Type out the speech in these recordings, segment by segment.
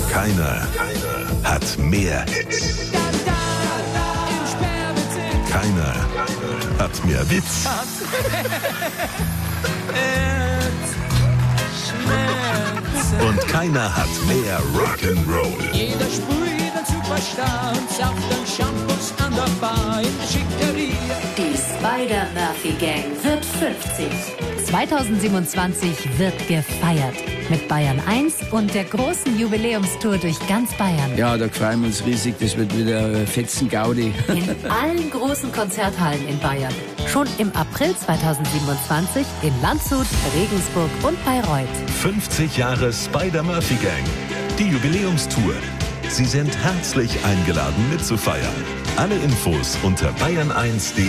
Keiner hat mehr Hits. Keiner hat mehr Witz. Und keiner hat mehr Rock'n'Roll. Jeder sprüht einen Superstar und sauft den Shampoos an der Bar in der Schickeria. Die Spider-Murphy-Gang wird 50. 2027 wird gefeiert. Mit Bayern 1 und der großen Jubiläumstour durch ganz Bayern. Ja, da freuen wir uns riesig. Das wird wieder Fetzen-Gaudi. In allen großen Konzerthallen in Bayern. Schon im April 2027 in Landshut, Regensburg und Bayreuth. 50 Jahre Spider-Murphy-Gang. Die Jubiläumstour. Sie sind herzlich eingeladen mitzufeiern. Alle Infos unter bayern1.de.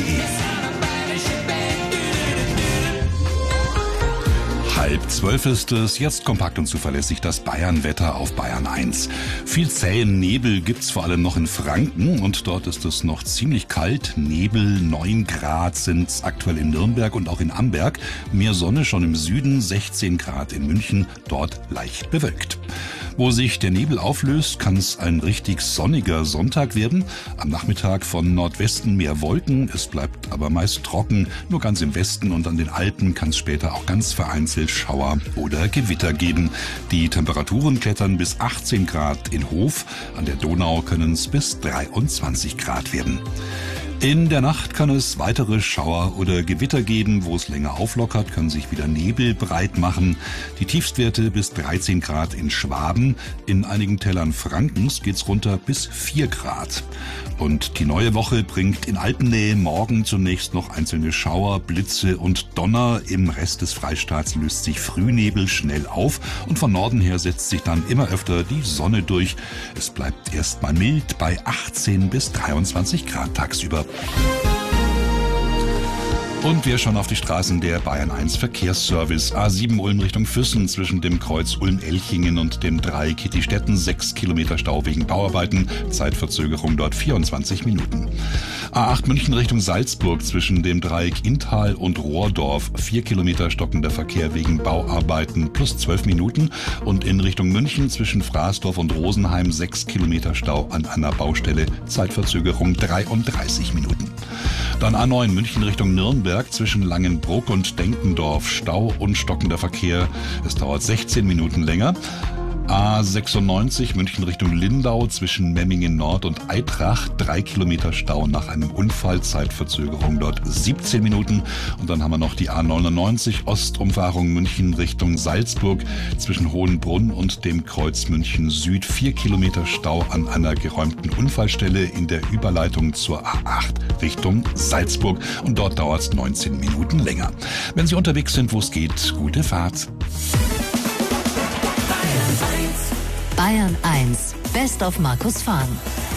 11:30 ist es, jetzt kompakt und zuverlässig das Bayern-Wetter auf Bayern 1. Viel zähen Nebel gibt's vor allem noch in Franken und dort ist es noch ziemlich kalt. Nebel, 9 Grad sind's aktuell in Nürnberg und auch in Amberg. Mehr Sonne schon im Süden, 16 Grad in München, dort leicht bewölkt. Wo sich der Nebel auflöst, kann es ein richtig sonniger Sonntag werden. Am Nachmittag von Nordwesten mehr Wolken, es bleibt aber meist trocken. Nur ganz im Westen und an den Alpen kann es später auch ganz vereinzelt Schauer oder Gewitter geben. Die Temperaturen klettern bis 18 Grad in Hof. An der Donau können es bis 23 Grad werden. In der Nacht kann es weitere Schauer oder Gewitter geben. Wo es länger auflockert, können sich wieder Nebel breit machen. Die Tiefstwerte bis 13 Grad in Schwaben. In einigen Tälern Frankens geht's runter bis 4 Grad. Und die neue Woche bringt in Alpennähe morgen zunächst noch einzelne Schauer, Blitze und Donner. Im Rest des Freistaats löst sich Frühnebel schnell auf und von Norden her setzt sich dann immer öfter die Sonne durch. Es bleibt erstmal mild bei 18 bis 23 Grad tagsüber. Und wir schauen auf die Straßen der Bayern 1 Verkehrsservice. A7 Ulm Richtung Füssen zwischen dem Kreuz Ulm-Elchingen und dem Dreieck Kittistetten 6 Kilometer Stau wegen Bauarbeiten. Zeitverzögerung dort 24 Minuten. A8 München Richtung Salzburg zwischen dem Dreieck Inntal und Rohrdorf 4 Kilometer stockender Verkehr wegen Bauarbeiten plus 12 Minuten. Und in Richtung München zwischen Fraßdorf und Rosenheim 6 Kilometer Stau an einer Baustelle. Zeitverzögerung 33 Minuten. Dann A9 München Richtung Nürnberg zwischen Langenbruck und Denkendorf. Stau und stockender Verkehr. Es dauert 16 Minuten länger. A96 München Richtung Lindau zwischen Memmingen Nord und Eitrach 3 Kilometer Stau nach einem Unfall, Zeitverzögerung dort 17 Minuten. Und dann haben wir noch die A99 Ostumfahrung München Richtung Salzburg zwischen Hohenbrunn und dem Kreuz München Süd 4 Kilometer Stau an einer geräumten Unfallstelle in der Überleitung zur A8 Richtung Salzburg. Und dort dauert es 19 Minuten länger. Wenn Sie unterwegs sind, wo es geht, gute Fahrt. Bayern 1, Best of Markus Fahn.